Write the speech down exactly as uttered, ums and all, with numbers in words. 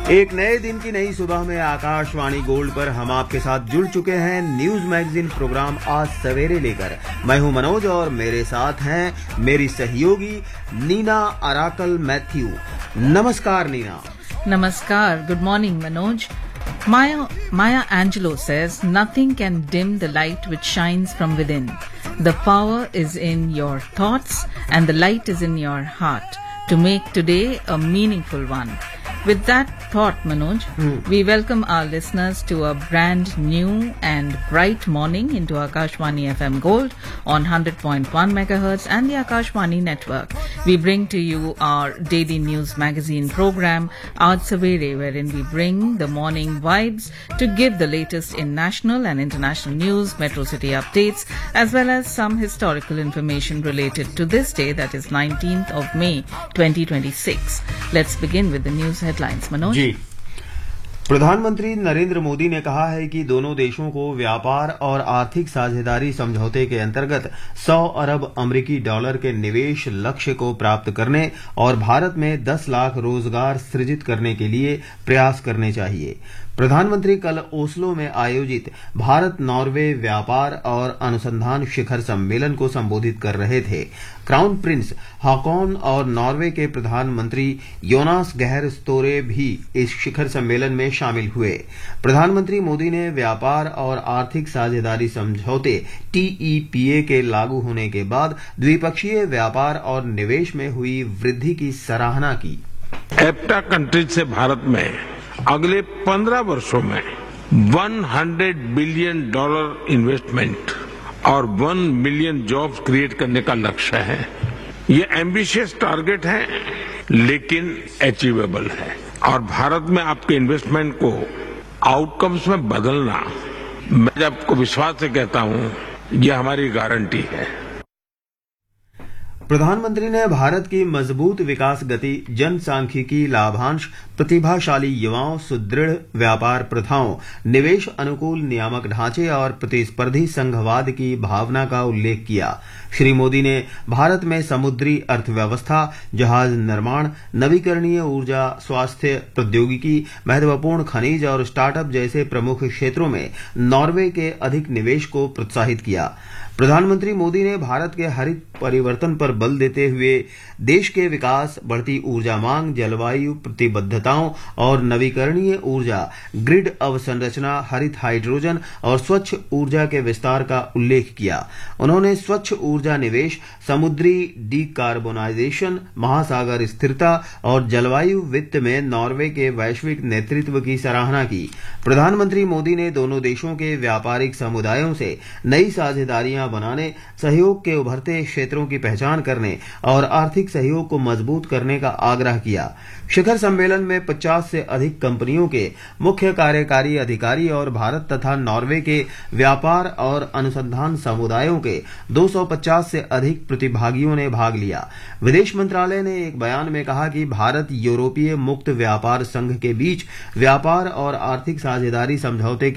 एक नए दिन की नई सुबह में आकाशवाणी गोल्ड पर हम आपके साथ जुड़ चुके हैं न्यूज मैगजीन प्रोग्राम आज सवेरे लेकर। मैं हूं मनोज और मेरे साथ हैं मेरी सहयोगी नीना अराकल मैथ्यू। नमस्कार Neena. Namaskar. Good morning, Manoj. Maya, Maya Angelou says, nothing can dim the light which shines from within. The power is in your thoughts and the light is in your heart to make today a meaningful one. With that thought, Manoj, hmm. we welcome our listeners to a brand new and bright morning into Akashvani F M Gold on one hundred point one megahertz and the Akashvani network. We bring to you our daily news magazine program, Aaj Savere, wherein we bring the morning vibes to give the latest in national and international news, metro city updates, as well as some historical information related to this day, that is nineteenth of May, twenty twenty-six. Let's begin with the news headlines, Manoj. जी, प्रधानमंत्री नरेंद्र मोदी ने कहा है कि दोनों देशों को व्यापार और आर्थिक साझेदारी समझौते के अंतर्गत सौ अरब अमेरिकी डॉलर के निवेश लक्ष्य को प्राप्त करने और भारत में दस लाख रोजगार सृजित करने के लिए प्रयास करने चाहिए। प्रधानमंत्री कल ओस्लो में आयोजित भारत नॉर्वे व्यापार और अनुसंधान शिखर सम्मेलन को संबोधित कर रहे थे। क्राउन प्रिंस हाकॉन और नॉर्वे के प्रधानमंत्री योनास गहर स्टोरे भी इस शिखर सम्मेलन में शामिल हुए। प्रधानमंत्री मोदी ने व्यापार और आर्थिक साझेदारी समझौते टीईपीए के लागू होने के बाद द्विपक्षीय व्यापार और निवेश में हुई वृद्धि की सराहना की। एफ्टा कंट्रीज से भारत में अगले पंद्रह वर्षों में सौ बिलियन डॉलर इन्वेस्टमेंट और एक मिलियन जॉब्स क्रिएट करने का लक्ष्य है। ये एम्बिशियस टारगेट है लेकिन अचीवेबल है और भारत में आपके इन्वेस्टमेंट को आउटकम्स में बदलना, मैं आपको विश्वास से कहता हूं, ये हमारी गारंटी है। प्रधानमंत्री ने भारत की मजबूत विकास गति, जनसांख्यिकी लाभांश, प्रतिभाशाली युवाओं, सुदृढ़ व्यापार प्रथाओं, निवेश अनुकूल नियामक ढांचे और प्रतिस्पर्धी संघवाद की भावना का उल्लेख किया। श्री मोदी ने भारत में समुद्री अर्थव्यवस्था, जहाज निर्माण, नवीकरणीय ऊर्जा, स्वास्थ्य प्रौद्योगिकी, महत्वपूर्ण खनिज और स्टार्टअप जैसे प्रमुख क्षेत्रों में नॉर्वे के अधिक निवेश को प्रोत्साहित किया। प्रधानमंत्री मोदी ने भारत के हरित परिवर्तन पर बल देते हुए देश के विकास, बढ़ती ऊर्जा मांग, जलवायु प्रतिबद्धताओं और नवीकरणीय ऊर्जा, ग्रिड अवसंरचना, हरित हाइड्रोजन और स्वच्छ ऊर्जा के विस्तार का उल्लेख किया। उन्होंने स्वच्छ ऊर्जा निवेश, समुद्री डीकार्बोनाइजेशन, महासागर स्थिरता और जलवायु वित्त में नॉर्वे के वैश्विक नेतृत्व की सराहना की। प्रधानमंत्री मोदी ने दोनों देशों के व्यापारिक समुदायों से नई साझेदारियां बनाने, सहयोग के उभरते क्षेत्रों की पहचान करने और आर्थिक सहयोग को मजबूत करने का आग्रह किया। शिखर सम्मेलन में पचास से अधिक कंपनियों के मुख्य कार्यकारी अधिकारी और भारत तथा नॉर्वे के व्यापार और अनुसंधान समुदायों के दो सौ पचास से अधिक प्रतिभागियों ने भाग लिया। विदेश मंत्रालय ने एक बयान में कहा कि भारत यूरोपीय मुक्त व्यापार संघ के बीच व्यापार और आर्थिक साझेदारी समझौते